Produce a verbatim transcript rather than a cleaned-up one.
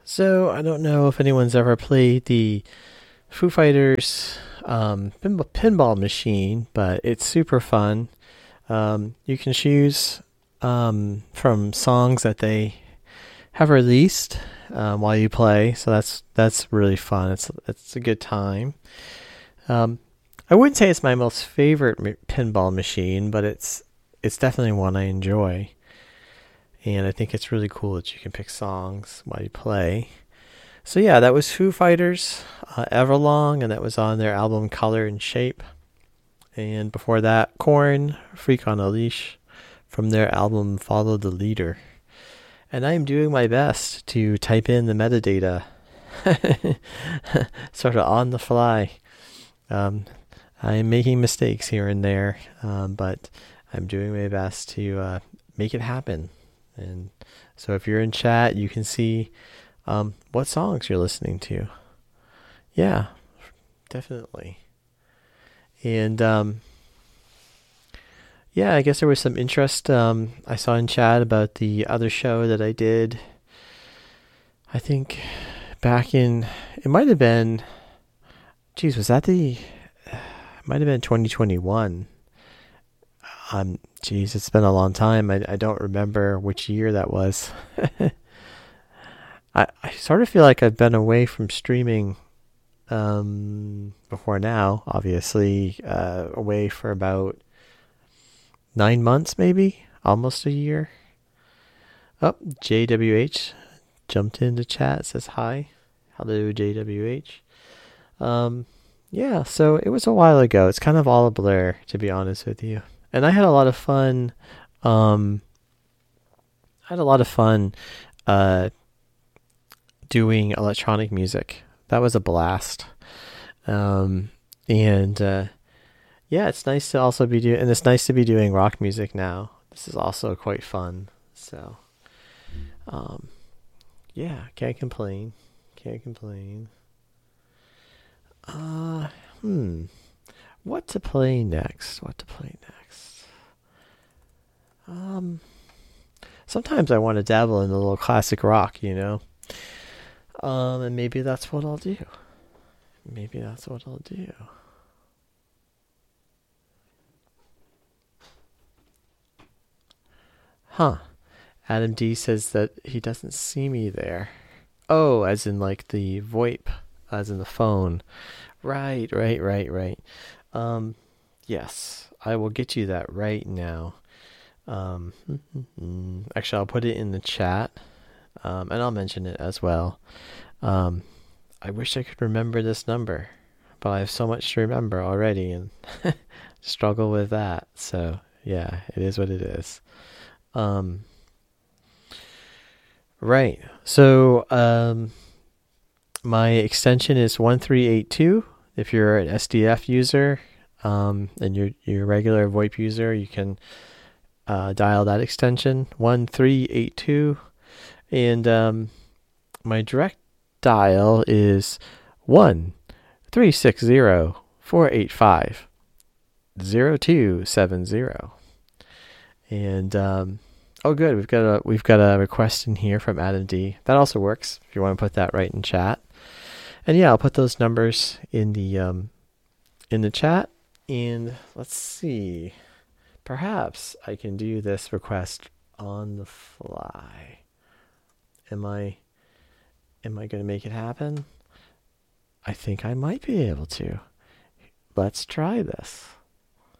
So I don't know if anyone's ever played the Foo Fighters um, pinball, pinball machine, but it's super fun. Um, you can choose um, from songs that they have released um, while you play, so that's that's really fun. It's it's a good time. Um, I wouldn't say it's my most favorite m- pinball machine, but it's it's definitely one I enjoy, and I think it's really cool that you can pick songs while you play. So yeah, that was Foo Fighters, uh, Everlong, and that was on their album Color and Shape. And before that, Korn, Freak on a Leash, from their album Follow the Leader. And I am doing my best to type in the metadata, sort of on the fly. Um, I am making mistakes here and there, um, but I'm doing my best to uh, make it happen. And so if you're in chat, you can see um, what songs you're listening to. Yeah, definitely. And um, yeah, I guess there was some interest um, I saw in chat about the other show that I did. I think back in, it might have been, geez, was that the, it might have been twenty twenty-one. Um, geez, it's been a long time. I, I don't remember which year that was. I, I sort of feel like I've been away from streaming um, before now, obviously, uh, away for about nine months, maybe almost a year. Oh, J W H jumped into chat, says hi. Hello, J W H. Um, yeah, so it was a while ago. It's kind of all a blur, to be honest with you. And I had a lot of fun. Um, I had a lot of fun uh, doing electronic music. That was a blast. Um, and uh, yeah, it's nice to also be doing, and it's nice to be doing rock music now. This is also quite fun. So, um, yeah, can't complain. Can't complain. Uh, hmm. What to play next? What to play next? Um, sometimes I want to dabble in a little classic rock, you know. Um, and maybe that's what I'll do. Maybe that's what I'll do. Huh. Adam D says that he doesn't see me there. Oh, as in like the VoIP, as in the phone. Right, right, right, right. Um, yes, I will get you that right now. Um, actually, I'll put it in the chat, um, and I'll mention it as well. Um, I wish I could remember this number, but I have so much to remember already, and struggle with that. So yeah, it is what it is. Um, right. So um, my extension is one three eight two. If you're an S D F user, um, and you're you're a regular VoIP user, you can uh, dial that extension one three eight two, and um, my direct dial is one three six zero four eight five zero two seven zero. And um, oh, good, we've got a we've got a request in here from Adam D. That also works if you want to put that right in chat. And yeah, I'll put those numbers in the um, in the chat. And let's see, perhaps I can do this request on the fly. Am I am I going to make it happen? I think I might be able to. Let's try this.